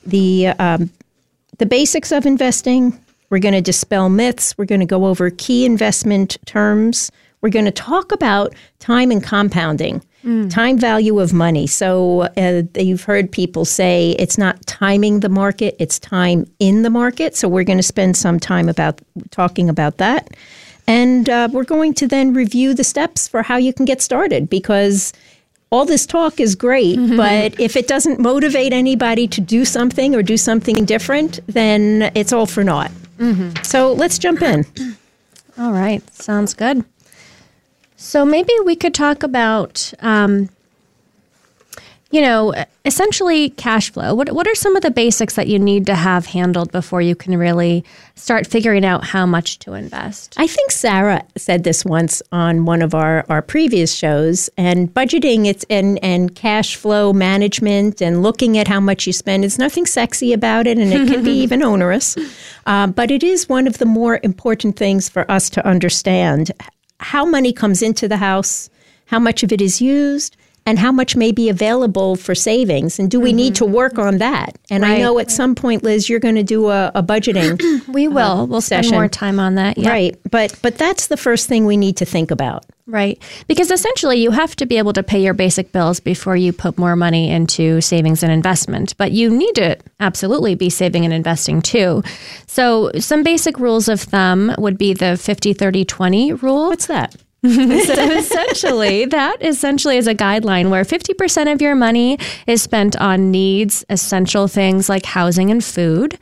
the basics of investing. We're going to dispel myths. We're going to go over key investment terms. We're going to talk about time and compounding, time value of money. So you've heard people say it's not timing the market, it's time in the market. So we're going to spend some time talking about that. And we're going to then review the steps for how you can get started, because all this talk is great, but if it doesn't motivate anybody to do something or do something different, then it's all for naught. So let's jump in. All right. Sounds good. So maybe we could talk about, essentially cash flow. What are some of the basics that you need to have handled before you can really start figuring out how much to invest? I think Sarah said this once on one of our previous shows, and budgeting and cash flow management and looking at how much you spend, there's nothing sexy about it, and it can be even onerous. But it is one of the more important things for us to understand how money comes into the house, how much of it is used, and how much may be available for savings. And do we need to work on that? And I know at some point, Liz, you're going to do a budgeting We will. We'll spend session. more time on that. Yep. Right. But that's the first thing we need to think about. Right. Because essentially you have to be able to pay your basic bills before you put more money into savings and investment. But you need to absolutely be saving and investing too. So some basic rules of thumb would be the 50-30-20 rule. What's that? So essentially is a guideline where 50% of your money is spent on needs, essential things like housing and food.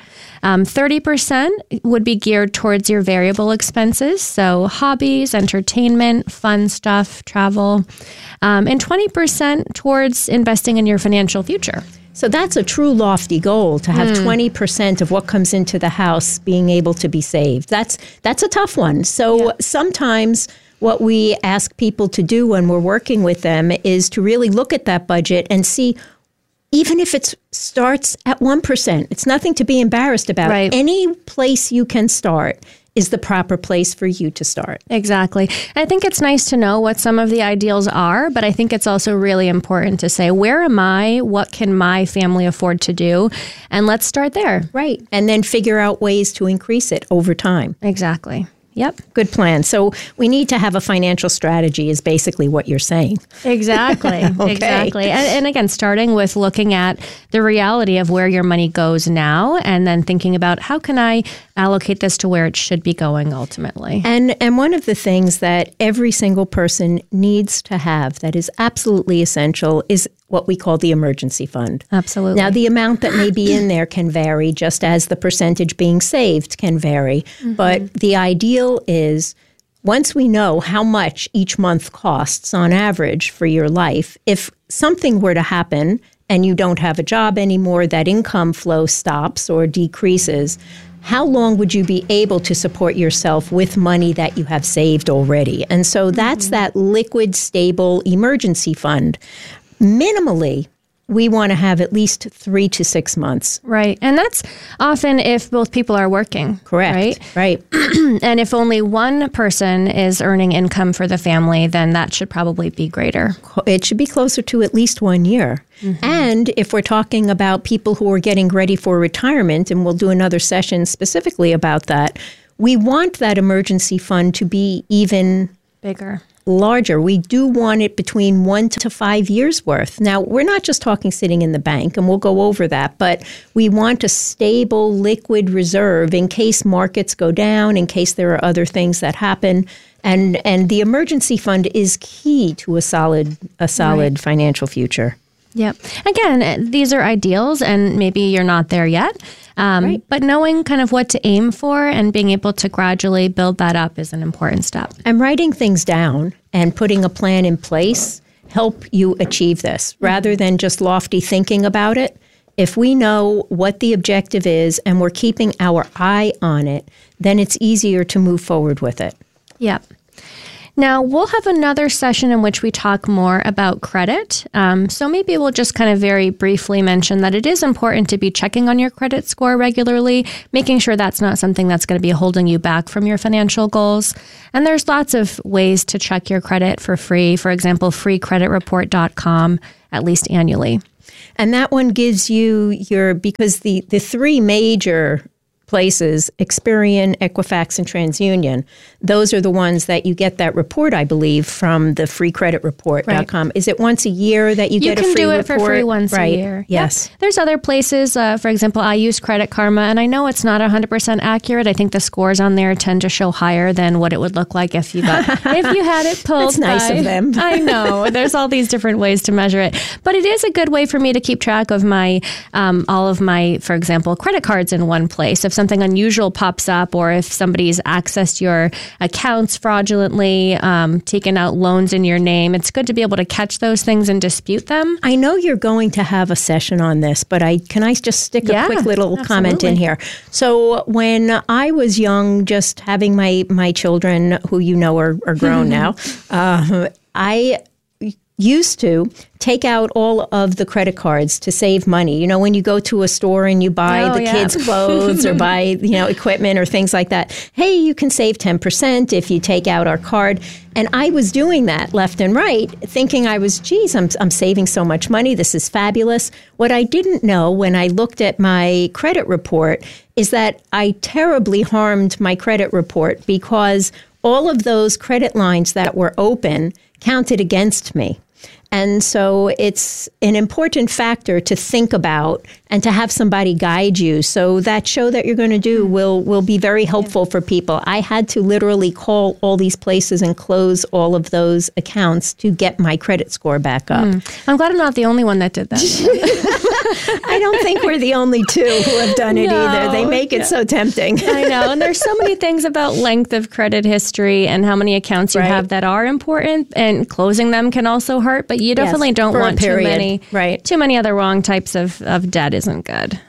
30% would be geared towards your variable expenses, so hobbies, entertainment, fun stuff, travel, and 20% towards investing in your financial future. So that's a true lofty goal, to have 20% of what comes into the house being able to be saved. That's a tough one. So sometimes what we ask people to do when we're working with them is to really look at that budget and see, even if it starts at 1%, it's nothing to be embarrassed about. Right. Any place you can start is the proper place for you to start. Exactly. I think it's nice to know what some of the ideals are, but I think it's also really important to say, where am I? What can my family afford to do? And let's start there. Right. And then figure out ways to increase it over time. Exactly. Yep. Good plan. So we need to have a financial strategy is basically what you're saying. Exactly. Okay. Exactly. And again, starting with looking at the reality of where your money goes now, and then thinking about how can I allocate this to where it should be going ultimately. And one of the things that every single person needs to have that is absolutely essential is what we call the emergency fund. Absolutely. Now, the amount that may be in there can vary, just as the percentage being saved can vary. But the ideal is, once we know how much each month costs on average for your life, if something were to happen and you don't have a job anymore, that income flow stops or decreases, how long would you be able to support yourself with money that you have saved already? And so that's that liquid, stable emergency fund. Minimally, we want to have at least 3 to 6 months. Right. And that's often if both people are working. Correct. Right. And if only one person is earning income for the family, then that should probably be greater. It should be closer to at least 1 year. And if we're talking about people who are getting ready for retirement, and we'll do another session specifically about that, we want that emergency fund to be even bigger. Larger. We do want it between 1 to 5 years worth. Now, we're not just talking sitting in the bank, and we'll go over that, but we want a stable liquid reserve in case markets go down, in case there are other things that happen. And the emergency fund is key to a solid Right. financial future. Yep. Again, these are ideals, and maybe you're not there yet. Right. But knowing kind of what to aim for and being able to gradually build that up is an important step. And writing things down and putting a plan in place help you achieve this rather than just lofty thinking about it. If we know what the objective is and we're keeping our eye on it, then it's easier to move forward with it. Yep. Now, we'll have another session in which we talk more about credit. So maybe we'll just kind of very briefly mention that it is important to be checking on your credit score regularly, making sure that's not something that's going to be holding you back from your financial goals. And there's lots of ways to check your credit for free. For example, freecreditreport.com, at least annually. And that one gives you because the three major places, Experian, Equifax, and TransUnion, those are the ones that you get that report, I believe, from the freecreditreport.com. Is it once a year that you get a free report? You can do it for free once a year. Yes. Yep. There's other places. For example, I use Credit Karma, and I know it's not 100% accurate. I think the scores on there tend to show higher than what it would look like if you had it pulled. It's nice of them. I know. There's all these different ways to measure it. But it is a good way for me to keep track of my all of my, for example, credit cards in one place. If something unusual pops up, or if somebody's accessed your accounts fraudulently, taken out loans in your name, it's good to be able to catch those things and dispute them. I know you're going to have a session on this, but can I just stick a quick little comment in here? So when I was young, just having my children, who are grown now, I used to take out all of the credit cards to save money. When you go to a store and you buy kids' clothes or buy, equipment or things like that. Hey, you can save 10% if you take out our card. And I was doing that left and right, thinking I'm saving so much money. This is fabulous. What I didn't know when I looked at my credit report is that I terribly harmed my credit report, because all of those credit lines that were open counted against me. And so it's an important factor to think about and to have somebody guide you. So that show that you're going to do will be very helpful for people. I had to literally call all these places and close all of those accounts to get my credit score back up. I'm glad I'm not the only one that did that. I don't think we're the only two who have done it either. They make it so tempting. I know. And there's so many things about length of credit history and how many accounts you have that are important, and closing them can also hurt. But you definitely don't want too many other wrong types of debt isn't good.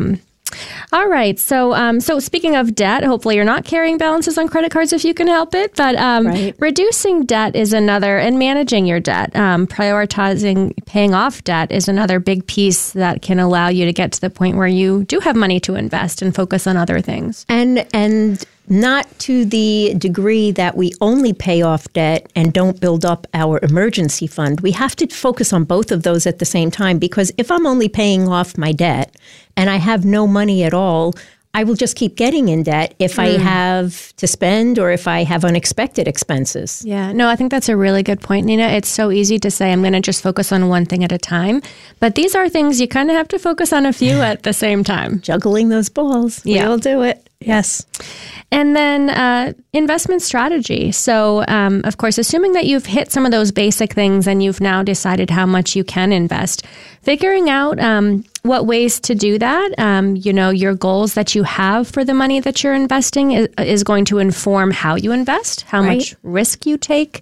All right. So speaking of debt, hopefully you're not carrying balances on credit cards if you can help it. But reducing debt is another, and managing your debt, prioritizing paying off debt is another big piece that can allow you to get to the point where you do have money to invest and focus on other things. And not to the degree that we only pay off debt and don't build up our emergency fund. We have to focus on both of those at the same time, because if I'm only paying off my debt and I have no money at all, I will just keep getting in debt if I have to spend or if I have unexpected expenses. Yeah, no, I think that's a really good point, Nina. It's so easy to say, I'm going to just focus on one thing at a time. But these are things you kind of have to focus on a few at the same time. Juggling those balls. Yeah. We'll do it. Yes. And then investment strategy. So, of course, assuming that you've hit some of those basic things and you've now decided how much you can invest, figuring out what ways to do that, your goals that you have for the money that you're investing is going to inform how you invest, how much risk you take,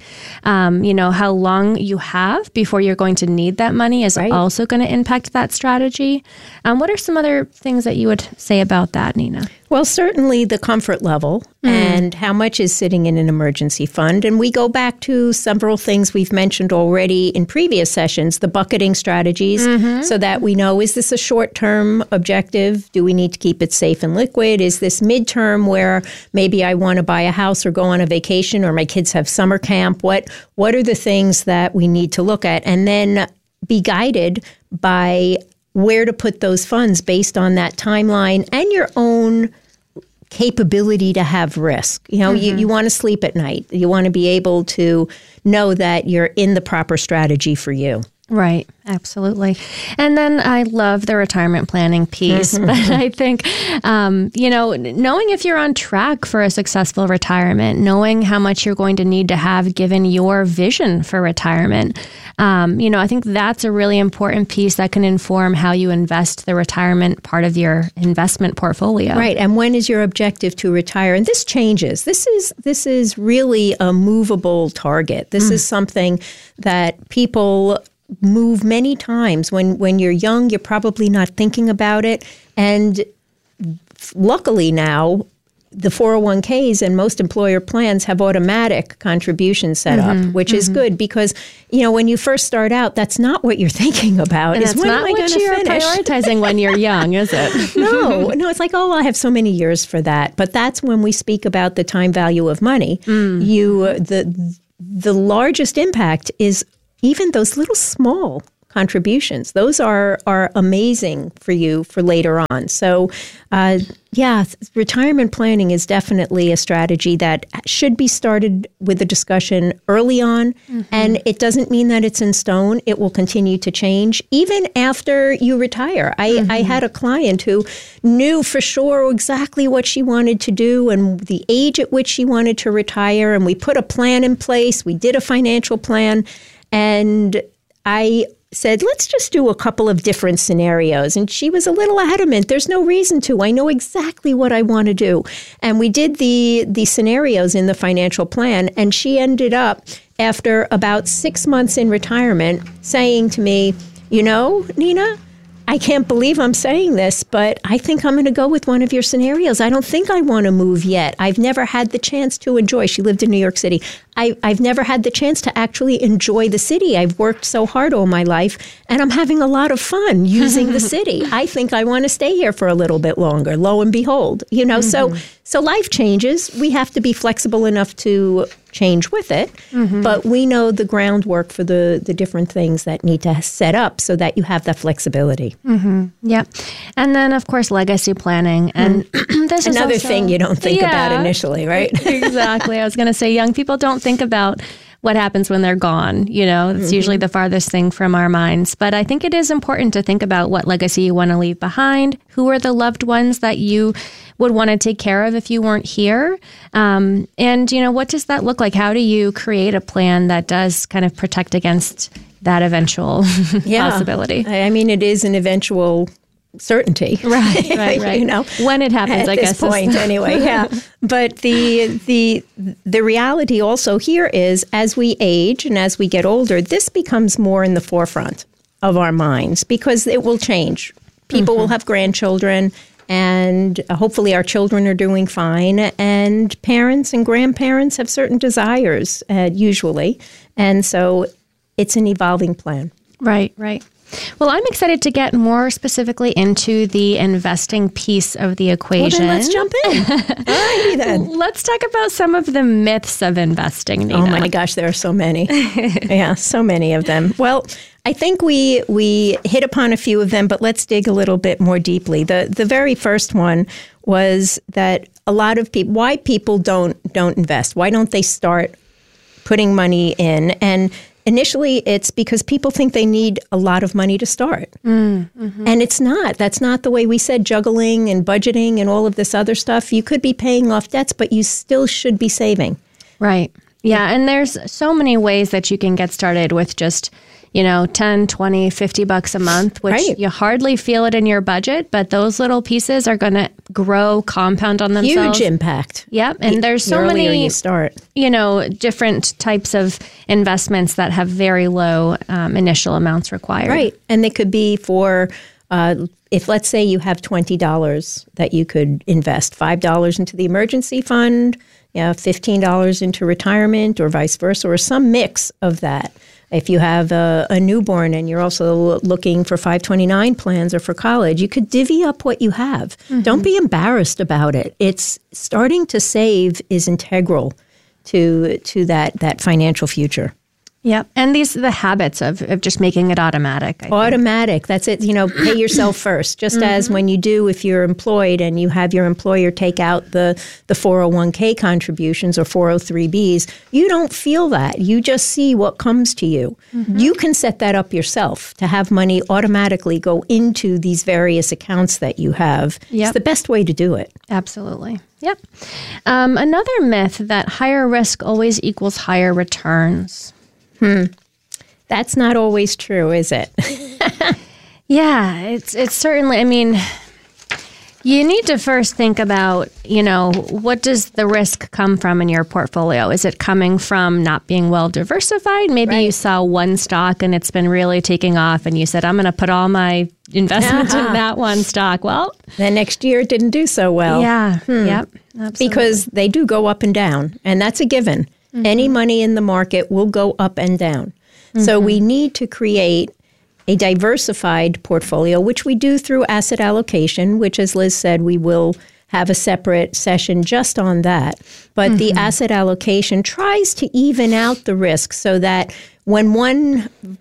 how long you have before you're going to need that money is also going to impact that strategy. What are some other things that you would say about that, Nina? Well, certainly the comfort level and how much is sitting in an emergency fund. And we go back to several things we've mentioned already in previous sessions, the bucketing strategies, so that we know, is this a short-term objective? Do we need to keep it safe and liquid? Is this midterm where maybe I want to buy a house or go on a vacation, or my kids have summer camp? What are the things that we need to look at? And then be guided by where to put those funds based on that timeline and your own capability to have risk. You want to sleep at night. You want to be able to know that you're in the proper strategy for you. Right. Absolutely. And then I love the retirement planning piece. But I think, knowing if you're on track for a successful retirement, knowing how much you're going to need to have given your vision for retirement, I think that's a really important piece that can inform how you invest the retirement part of your investment portfolio. Right. And when is your objective to retire? And this changes. This is really a movable target. This is something that people move many times. When you're young, you're probably not thinking about it. And luckily now, the 401ks and most employer plans have automatic contributions set up, which is good because, when you first start out, that's not what you're thinking about. And that's not what you're prioritizing when you're young, is it? No, it's like, I have so many years for that. But that's when we speak about the time value of money. The largest impact is even those little small contributions. Those are amazing for you for later on. So, retirement planning is definitely a strategy that should be started with a discussion early on. And it doesn't mean that it's in stone. It will continue to change even after you retire. I had a client who knew for sure exactly what she wanted to do and the age at which she wanted to retire. And we put a plan in place. We did a financial plan. And I said, let's just do a couple of different scenarios. And she was a little adamant. There's no reason to. I know exactly what I want to do. And we did the scenarios in the financial plan. And she ended up, after about 6 months in retirement, saying to me, you know, Nina, I can't believe I'm saying this, but I think I'm going to go with one of your scenarios. I don't think I want to move yet. I've never had the chance to enjoy. She lived in New York City. I've never had the chance to actually enjoy the city. I've worked so hard all my life, and I'm having a lot of fun using the city. I think I want to stay here for a little bit longer. Lo and behold, you know, so life changes. We have to be flexible enough to change with it, but we know the groundwork for the different things that need to set up so that you have that flexibility. Yep. And then, of course, legacy planning. And this is another also, thing you don't think about initially, right? Exactly. I was going to say, young people don't think about what happens when they're gone. You know, it's usually the farthest thing from our minds. But I think it is important to think about what legacy you want to leave behind. Who are the loved ones that you would want to take care of if you weren't here? And, you know, what does that look like? How do you create a plan that does kind of protect against that eventual possibility? I mean, it is an eventual certainty. Right. You know, when it happens, at I this guess. point, anyway. Yeah. But the reality also here is, as we age and as we get older, this becomes more in the forefront of our minds because it will change. People will have grandchildren, and hopefully our children are doing fine. And parents and grandparents have certain desires, usually, and so it's an evolving plan. Right. Well, I'm excited to get more specifically into the investing piece of the equation. Well, then let's jump in. All righty then. Let's talk about some of the myths of investing, Nina. Oh my gosh, there are so many. Yeah, so many of them. Well, I think we hit upon a few of them, but let's dig a little bit more deeply. The very first one was that a lot of people, why people don't invest. Why don't they start putting money in? And initially, it's because people think they need a lot of money to start. And it's not. That's not the way we said juggling and budgeting and all of this other stuff. You could be paying off debts, but you still should be saving. Right. Yeah. And there's so many ways that you can get started with just, you know, 10, 20, $50 a month, which you hardly feel it in your budget, but those little pieces are going to grow, compound on themselves. Huge impact. Yep. And there's so the earlier many, you start. you know, different types of investments that have very low initial amounts required. Right. And they could be for, if let's say you have $20 that you could invest, $5 into the emergency fund, $15 into retirement or vice versa, or some mix of that. If you have a newborn and you're also looking for 529 plans or for college, you could divvy up what you have. Don't be embarrassed about it. It's starting to save is integral to that financial future. Yep. And these are the habits of just making it automatic. Automatic. That's it. You know, pay yourself first. Just as when you do, if you're employed and you have your employer take out the 401k contributions or 403bs, you don't feel that. You just see what comes to you. You can set that up yourself to have money automatically go into these various accounts that you have. It's the best way to do it. Absolutely. Yep. Another myth that higher risk always equals higher returns. That's not always true, is it? Yeah, it's certainly, I mean, you need to first think about, you know, what does the risk come from in your portfolio? Is it coming from not being well diversified? Maybe you saw one stock and it's been really taking off and you said, I'm going to put all my investment in that one stock. Well, the next year it didn't do so well. Yeah. Yep. Absolutely. Because they do go up and down, and that's a given. Any money in the market will go up and down. So we need to create a diversified portfolio, which we do through asset allocation, which, as Liz said, we will have a separate session just on that. But the asset allocation tries to even out the risk so that when one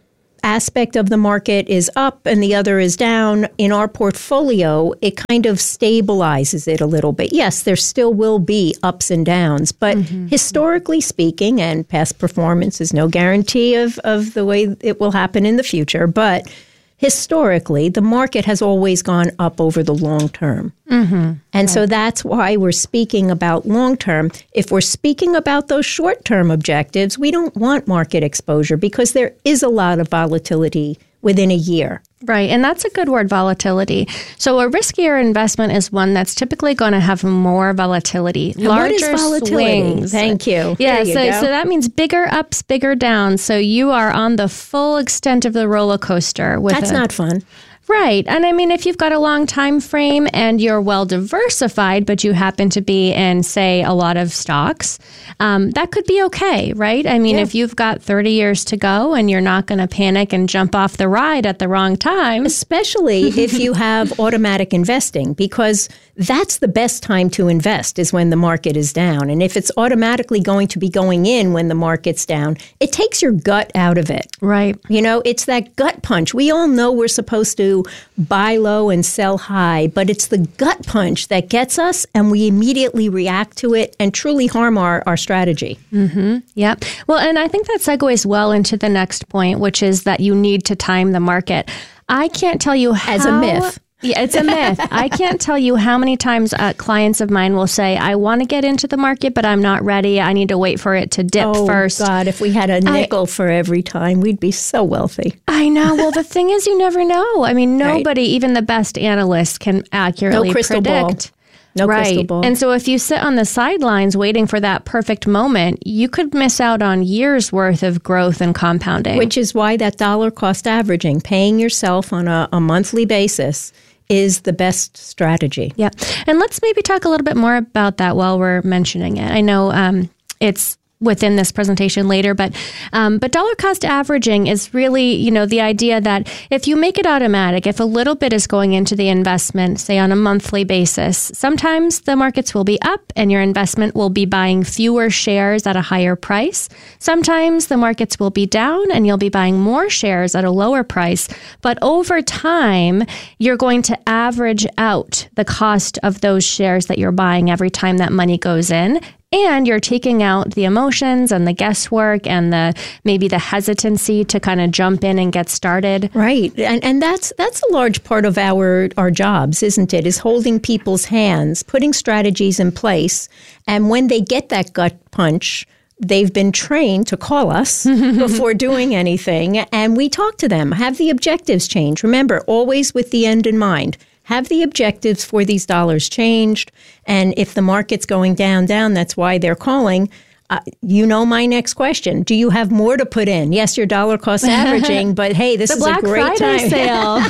aspect of the market is up and the other is down, in our portfolio, it kind of stabilizes it a little bit. Yes, there still will be ups and downs, but historically speaking, and past performance is no guarantee of the way it will happen in the future, but historically, the market has always gone up over the long term. And so that's why we're speaking about long term. If we're speaking about those short term objectives, we don't want market exposure because there is a lot of volatility within a year. Right. And that's a good word, volatility. So a riskier investment is one that's typically going to have more volatility, larger swings. Thank you. Yeah. So that means bigger ups, bigger downs. So you are on the full extent of the roller coaster. That's not fun. Right. And I mean, if you've got a long time frame and you're well diversified, but you happen to be in, say, a lot of stocks, that could be okay, right? I mean, if you've got 30 years to go and you're not going to panic and jump off the ride at the wrong time. Especially if you have automatic investing, because that's the best time to invest is when the market is down. And if it's automatically going to be going in when the market's down, it takes your gut out of it. Right. You know, it's that gut punch. We all know we're supposed to buy low and sell high, but it's the gut punch that gets us and we immediately react to it and truly harm our strategy. Yep. Well, and I think that segues well into the next point, which is that you need to time the market. I can't tell you how... As a myth. Yeah, it's a myth. I can't tell you how many times clients of mine will say, I want to get into the market, but I'm not ready. I need to wait for it to dip first. Oh, God, if we had a nickel for every time, we'd be so wealthy. I know. Well, the thing is, you never know. I mean, nobody, even the best analysts, can accurately crystal predict. No crystal ball. And so if you sit on the sidelines waiting for that perfect moment, you could miss out on years worth of growth and compounding. Which is why that dollar cost averaging, paying yourself on a monthly basis, is the best strategy. Yeah. And let's maybe talk a little bit more about that while we're mentioning it. I know it's within this presentation later, but dollar cost averaging is really, you know, the idea that if you make it automatic, if a little bit is going into the investment, say on a monthly basis, sometimes the markets will be up and your investment will be buying fewer shares at a higher price. Sometimes the markets will be down and you'll be buying more shares at a lower price. But over time, you're going to average out the cost of those shares that you're buying every time that money goes in. And you're taking out the emotions and the guesswork and maybe the hesitancy to kind of jump in and get started. Right. And that's a large part of our jobs, isn't it? Is holding people's hands, putting strategies in place. And when they get that gut punch, they've been trained to call us before doing anything. And we talk to them, have the objectives changed. Remember, always with the end in mind. Have the objectives for these dollars changed? And if the market's going down, that's why they're calling. You know my next question. Do you have more to put in? Yes, your dollar cost averaging, but hey, this is a great Friday time.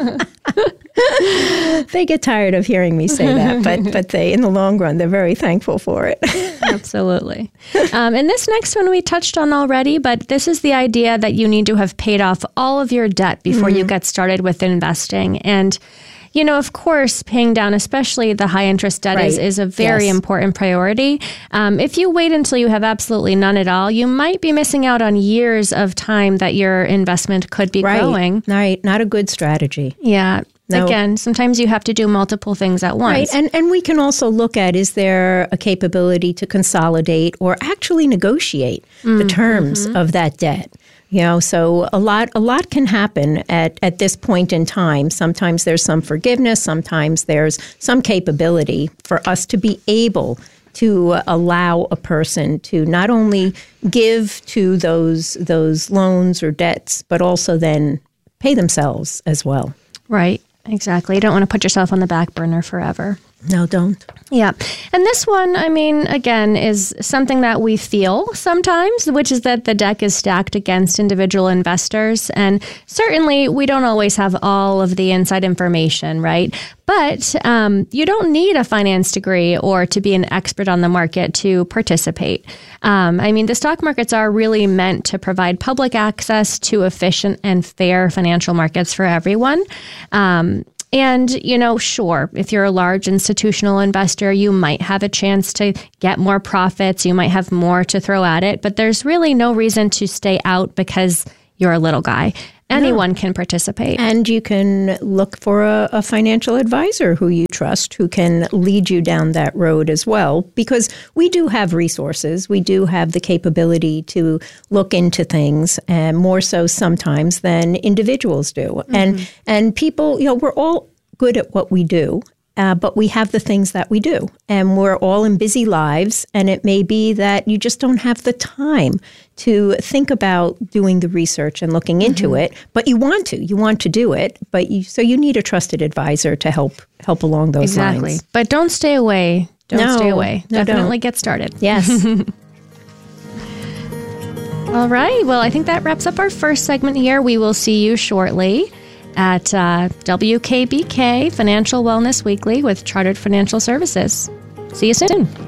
Sale. They get tired of hearing me say that, but they, in the long run, they're very thankful for it. Absolutely. And this next one we touched on already, but this is the idea that you need to have paid off all of your debt before you get started with investing. And you know, of course, paying down, especially the high interest debt, is a very important priority. If you wait until you have absolutely none at all, you might be missing out on years of time that your investment could be growing. Right. Not a good strategy. Yeah. No. Again, sometimes you have to do multiple things at once. Right. And we can also look at, is there a capability to consolidate or actually negotiate the terms of that debt? You know, so a lot can happen at this point in time. Sometimes there's some forgiveness. Sometimes there's some capability for us to be able to allow a person to not only give to those loans or debts, but also then pay themselves as well. Right. Exactly. You don't want to put yourself on the back burner forever. No, don't. Yeah. And this one, I mean, again, is something that we feel sometimes, which is that the deck is stacked against individual investors. And certainly we don't always have all of the inside information, right? But you don't need a finance degree or to be an expert on the market to participate. I mean, the stock markets are really meant to provide public access to efficient and fair financial markets for everyone. And, you know, sure, if you're a large institutional investor, you might have a chance to get more profits. You might have more to throw at it, but there's really no reason to stay out because you're a little guy. Anyone can participate. And you can look for a financial advisor who you trust, who can lead you down that road as well, because we do have resources. We do have the capability to look into things, and more so sometimes than individuals do. And people, we're all good at what we do. But we have the things that we do, and we're all in busy lives, and it may be that you just don't have the time to think about doing the research and looking into it, but you want to do it, so you need a trusted advisor to help along those lines. But don't stay away. Stay away. No, Definitely get started. Yes. All right. Well, I think that wraps up our first segment here. We will see you shortly at WKBK Financial Wellness Weekly with Chartered Financial Services. See you soon.